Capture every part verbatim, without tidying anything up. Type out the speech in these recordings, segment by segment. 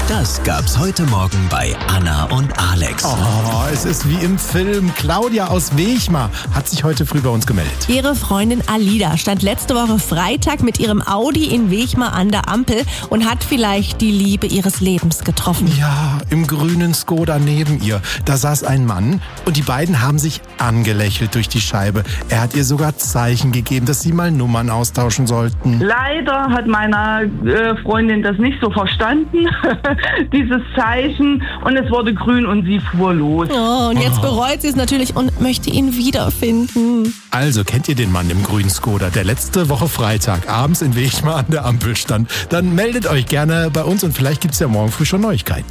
Das gab's heute Morgen bei Anna und Alex. Oh, es ist wie im Film. Claudia aus Wechmar hat sich heute früh bei uns gemeldet. Ihre Freundin Alida stand letzte Woche Freitag mit ihrem Audi in Wechmar an der Ampel und hat vielleicht die Liebe ihres Lebens getroffen. Ja, im grünen Skoda neben ihr. Da saß ein Mann und die beiden haben sich angelächelt durch die Scheibe. Er hat ihr sogar Zeichen gegeben, dass sie mal Nummern austauschen sollten. Leider hat meine äh, Freundin das nicht so verstanden, dieses Zeichen, und es wurde grün und sie fuhr los. Oh, und jetzt bereut sie es natürlich und möchte ihn wiederfinden. Also, kennt ihr den Mann im grünen Skoda, der letzte Woche Freitag abends in Wechmar an der Ampel stand? Dann meldet euch gerne bei uns und vielleicht gibt's ja morgen früh schon Neuigkeiten.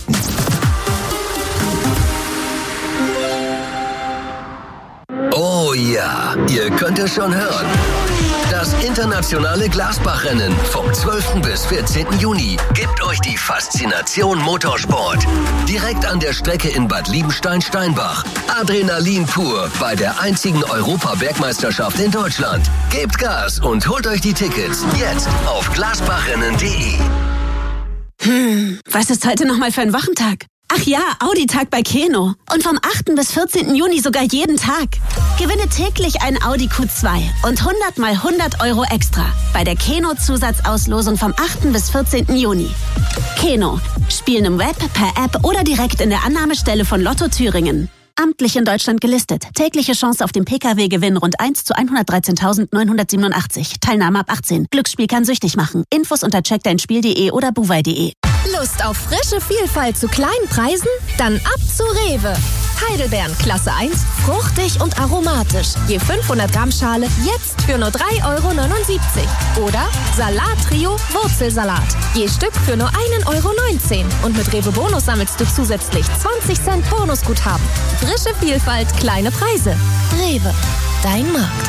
Oh ja, ihr könnt es schon hören. Das internationale Glasbach-Rennen vom zwölften bis vierzehnten Juni gibt euch die Faszination Motorsport. Direkt an der Strecke in Bad Liebenstein-Steinbach. Adrenalin pur bei der einzigen Europa-Bergmeisterschaft in Deutschland. Gebt Gas und holt euch die Tickets jetzt auf glasbachrennen punkt de. Hm, was ist heute nochmal für ein Wochentag? Ach ja, Audi-Tag bei Keno. Und vom achten bis vierzehnten Juni sogar jeden Tag. Gewinne täglich ein Audi Q zwei und hundert mal hundert Euro extra bei der Keno-Zusatzauslosung vom achten bis vierzehnten Juni. Keno. Spielen im Web, per App oder direkt in der Annahmestelle von Lotto Thüringen. Amtlich in Deutschland gelistet. Tägliche Chance auf den Pkw-Gewinn rund eins zu hundertdreizehntausendsneunhundertsiebenundachtzig. Teilnahme ab achtzehn. Glücksspiel kann süchtig machen. Infos unter check dein spiel punkt de oder buwei punkt de. Lust auf frische Vielfalt zu kleinen Preisen? Dann ab zu Rewe. Heidelbeeren Klasse eins, fruchtig und aromatisch. Je fünfhundert Gramm Schale jetzt für nur drei Euro neunundsiebzig. Oder Salat-Trio Wurzelsalat. Je Stück für nur ein Euro neunzehn. Und mit Rewe Bonus sammelst du zusätzlich zwanzig Cent Bonusguthaben. Frische Vielfalt, kleine Preise. Rewe, dein Markt.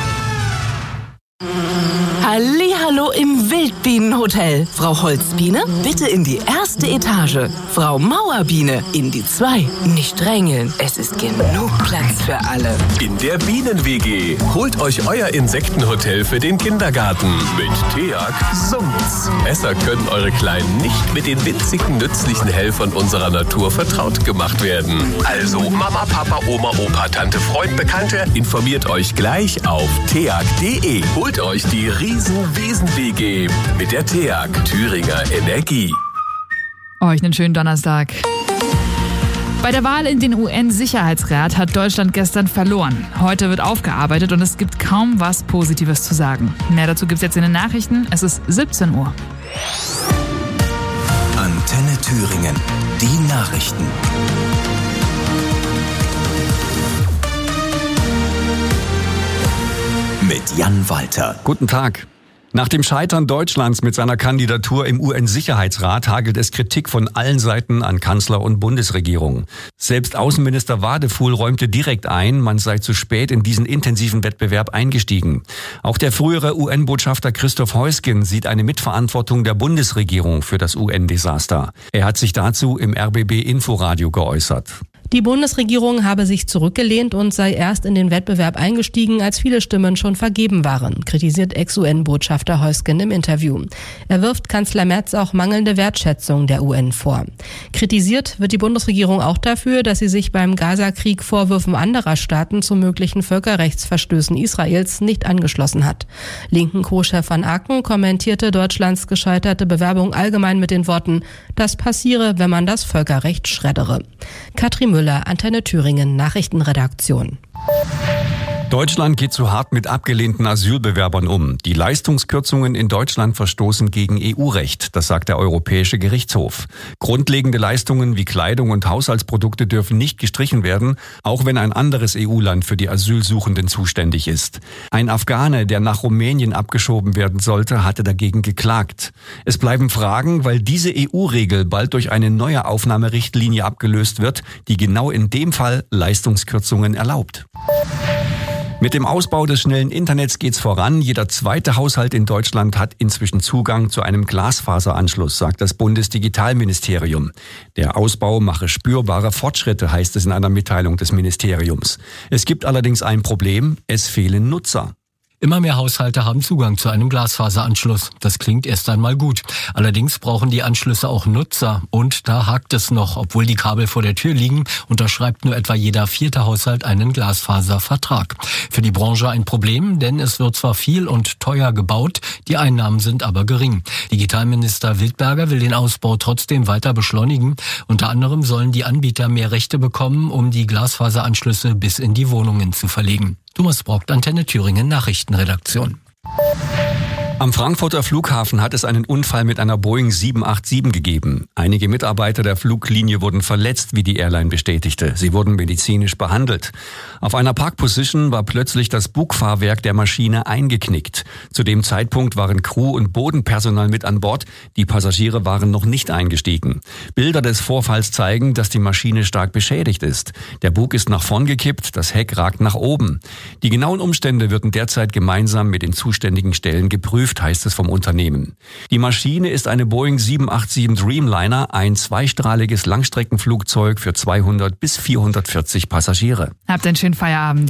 Hallihallo im Wildbienenhotel. Frau Holzbiene, bitte in die erste Etage. Frau Mauerbiene, in die zwei. Nicht drängeln, es ist genug Platz für alle. In der Bienen-W G. Holt euch euer Insektenhotel für den Kindergarten. Mit TEAG summt's. Besser können eure Kleinen nicht mit den winzigen, nützlichen Helfern unserer Natur vertraut gemacht werden. Also Mama, Papa, Oma, Opa, Tante, Freund, Bekannte, informiert euch gleich auf teag punkt de. Holt euch die Riesen-Wesen-W G mit der TEAG Thüringer Energie. Euch einen schönen Donnerstag. Bei der Wahl in den U N-Sicherheitsrat hat Deutschland gestern verloren. Heute wird aufgearbeitet und es gibt kaum was Positives zu sagen. Mehr dazu gibt's jetzt in den Nachrichten. Es ist siebzehn Uhr. Antenne Thüringen. Die Nachrichten. Mit Jan Walter. Guten Tag. Nach dem Scheitern Deutschlands mit seiner Kandidatur im U N-Sicherheitsrat hagelt es Kritik von allen Seiten an Kanzler und Bundesregierung. Selbst Außenminister Wadefuhl räumte direkt ein, man sei zu spät in diesen intensiven Wettbewerb eingestiegen. Auch der frühere U N-Botschafter Christoph Heusgen sieht eine Mitverantwortung der Bundesregierung für das U N-Desaster. Er hat sich dazu im R B B Inforadio geäußert. Die Bundesregierung habe sich zurückgelehnt und sei erst in den Wettbewerb eingestiegen, als viele Stimmen schon vergeben waren, kritisiert Ex-U N-Botschafter Heusgen im Interview. Er wirft Kanzler Merz auch mangelnde Wertschätzung der U N vor. Kritisiert wird die Bundesregierung auch dafür, dass sie sich beim Gaza-Krieg Vorwürfen anderer Staaten zu möglichen Völkerrechtsverstößen Israels nicht angeschlossen hat. Linken Co-Chef Van Aken kommentierte Deutschlands gescheiterte Bewerbung allgemein mit den Worten: Das passiere, wenn man das Völkerrecht schreddere. Katrin Müller, Antenne Thüringen, Nachrichtenredaktion. Deutschland geht zu hart mit abgelehnten Asylbewerbern um. Die Leistungskürzungen in Deutschland verstoßen gegen E U-Recht, das sagt der Europäische Gerichtshof. Grundlegende Leistungen wie Kleidung und Haushaltsprodukte dürfen nicht gestrichen werden, auch wenn ein anderes E U-Land für die Asylsuchenden zuständig ist. Ein Afghane, der nach Rumänien abgeschoben werden sollte, hatte dagegen geklagt. Es bleiben Fragen, weil diese E U-Regel bald durch eine neue Aufnahmerichtlinie abgelöst wird, die genau in dem Fall Leistungskürzungen erlaubt. Mit dem Ausbau des schnellen Internets geht's voran. Jeder zweite Haushalt in Deutschland hat inzwischen Zugang zu einem Glasfaseranschluss, sagt das Bundesdigitalministerium. Der Ausbau mache spürbare Fortschritte, heißt es in einer Mitteilung des Ministeriums. Es gibt allerdings ein Problem: Es fehlen Nutzer. Immer mehr Haushalte haben Zugang zu einem Glasfaseranschluss. Das klingt erst einmal gut. Allerdings brauchen die Anschlüsse auch Nutzer. Und da hakt es noch. Obwohl die Kabel vor der Tür liegen, unterschreibt nur etwa jeder vierte Haushalt einen Glasfaservertrag. Für die Branche ein Problem, denn es wird zwar viel und teuer gebaut, die Einnahmen sind aber gering. Digitalminister Wildberger will den Ausbau trotzdem weiter beschleunigen. Unter anderem sollen die Anbieter mehr Rechte bekommen, um die Glasfaseranschlüsse bis in die Wohnungen zu verlegen. Thomas Brockt, Antenne Thüringen Nachrichtenredaktion. Am Frankfurter Flughafen hat es einen Unfall mit einer Boeing sieben acht sieben gegeben. Einige Mitarbeiter der Fluglinie wurden verletzt, wie die Airline bestätigte. Sie wurden medizinisch behandelt. Auf einer Parkposition war plötzlich das Bugfahrwerk der Maschine eingeknickt. Zu dem Zeitpunkt waren Crew und Bodenpersonal mit an Bord. Die Passagiere waren noch nicht eingestiegen. Bilder des Vorfalls zeigen, dass die Maschine stark beschädigt ist. Der Bug ist nach vorn gekippt, das Heck ragt nach oben. Die genauen Umstände werden derzeit gemeinsam mit den zuständigen Stellen geprüft, heißt es vom Unternehmen. Die Maschine ist eine Boeing sieben acht sieben Dreamliner, ein zweistrahliges Langstreckenflugzeug für zweihundert bis vierhundertvierzig Passagiere. Habt einen schönen Feierabend.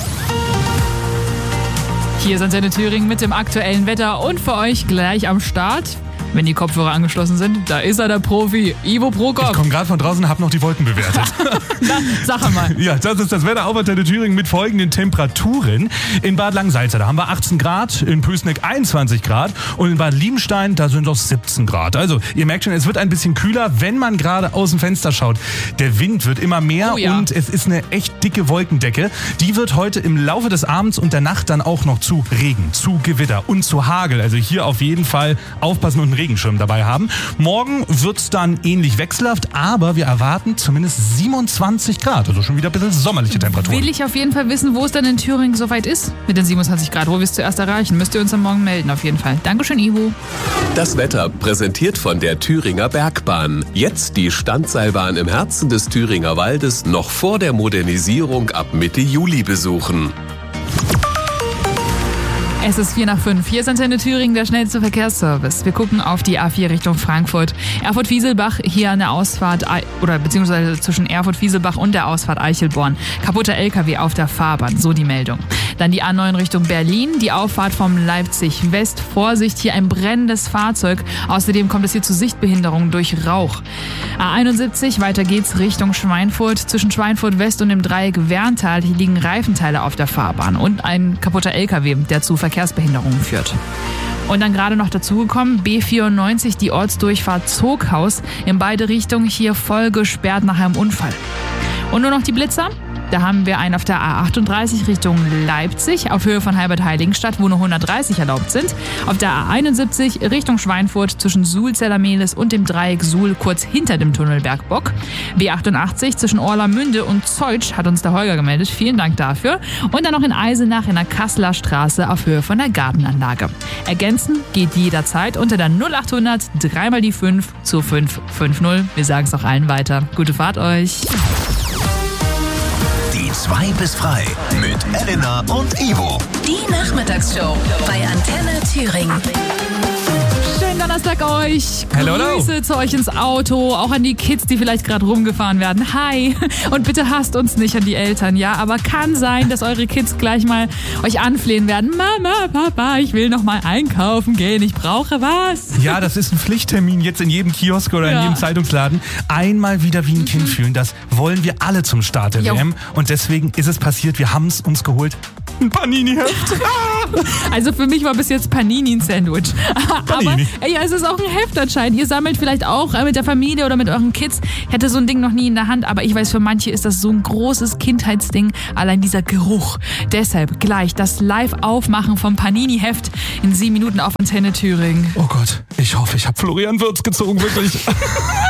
Hier ist Antenne Thüringen mit dem aktuellen Wetter und für euch gleich am Start. Wenn die Kopfhörer angeschlossen sind, da ist er, der Profi, Ivo Prokop. Ich komme gerade von draußen und habe noch die Wolken bewertet. Na, sag mal. Ja, das ist das Wetter auf Antenne Thüringen mit folgenden Temperaturen. In Bad Langensalza, da haben wir achtzehn Grad, in Pößneck einundzwanzig Grad und in Bad Liebenstein, da sind es siebzehn Grad. Also ihr merkt schon, es wird ein bisschen kühler, wenn man gerade aus dem Fenster schaut. Der Wind wird immer mehr, oh ja, und es ist eine echt dicke Wolkendecke. Die wird heute im Laufe des Abends und der Nacht dann auch noch zu Regen, zu Gewitter und zu Hagel. Also hier auf jeden Fall aufpassen und einen Regenschirm dabei haben. Morgen wird es dann ähnlich wechselhaft, aber wir erwarten zumindest siebenundzwanzig Grad, also schon wieder ein bisschen sommerliche Temperaturen. Will ich auf jeden Fall wissen, wo es dann in Thüringen soweit ist mit den siebenundzwanzig Grad, wo wir es zuerst erreichen. Müsst ihr uns am Morgen melden, auf jeden Fall. Dankeschön, Ivo. Das Wetter präsentiert von der Thüringer Bergbahn. Jetzt die Standseilbahn im Herzen des Thüringer Waldes noch vor der Modernisierung ab Mitte Juli besuchen. Es ist vier nach fünf. Hier ist Antenne Thüringen, der schnellste Verkehrsservice. Wir gucken auf die A vier Richtung Frankfurt. Erfurt-Wieselbach, hier an der Ausfahrt, oder beziehungsweise zwischen Erfurt-Wieselbach und der Ausfahrt Eichelborn. Kaputter L K W auf der Fahrbahn, so die Meldung. Dann die A neun Richtung Berlin, die Auffahrt vom Leipzig West. Vorsicht, hier ein brennendes Fahrzeug. Außerdem kommt es hier zu Sichtbehinderungen durch Rauch. A einundsiebzig, weiter geht's Richtung Schweinfurt. Zwischen Schweinfurt West und dem Dreieck Werntal, hier liegen Reifenteile auf der Fahrbahn. Und ein kaputter L K W, der zu Verkehrsbehinderungen führt. Und dann gerade noch dazugekommen, B vierundneunzig, die Ortsdurchfahrt Zoghaus. In beide Richtungen hier voll gesperrt nach einem Unfall. Und nur noch die Blitzer. Da haben wir einen auf der A achtunddreißig Richtung Leipzig auf Höhe von Halbert-Heiligenstadt, wo nur hundertdreißig erlaubt sind. Auf der A einundsiebzig Richtung Schweinfurt zwischen Suhl-Zellermehlis und dem Dreieck Suhl kurz hinter dem Tunnel Bergbock. B achtundachtzig zwischen Orlamünde und Zeutsch hat uns der Holger gemeldet. Vielen Dank dafür. Und dann noch in Eisenach in der Kasseler Straße auf Höhe von der Gartenanlage. Ergänzen geht jederzeit unter der null achthundert dreimal die fünf zu fünf fünf null. Wir sagen es auch allen weiter. Gute Fahrt euch. zwei bis frei mit Elena und Ivo. Die Nachmittagsshow bei Antenne Thüringen. Schönen Donnerstag euch. Hello, Grüße hello. zu euch ins Auto, auch an die Kids, die vielleicht gerade rumgefahren werden. Hi. Und bitte hasst uns nicht an die Eltern, ja? Aber kann sein, dass eure Kids gleich mal euch anflehen werden. Mama, Papa, ich will noch mal einkaufen gehen, ich brauche was. Ja, das ist ein Pflichttermin jetzt in jedem Kiosk oder in Ja. jedem Zeitungsladen. Einmal wieder wie ein Kind fühlen, das wollen wir alle zum Start der Jo. W M. Und deswegen ist es passiert, wir haben es uns geholt. Ein Panini-Heft. Also für mich war bis jetzt Panini ein Sandwich. Panini. Aber ja, es ist auch ein Heft anscheinend. Ihr sammelt vielleicht auch mit der Familie oder mit euren Kids. Ich hatte so ein Ding noch nie in der Hand, aber ich weiß, für manche ist das so ein großes Kindheitsding. Allein dieser Geruch. Deshalb gleich das Live-Aufmachen vom Panini-Heft in sieben Minuten auf Antenne Thüringen. Oh Gott, ich hoffe, ich habe Florian Wirtz gezogen, wirklich.